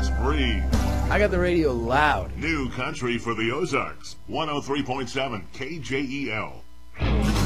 Ozarks breathe. I got the radio loud. New country for the Ozarks. 103.7 KJEL.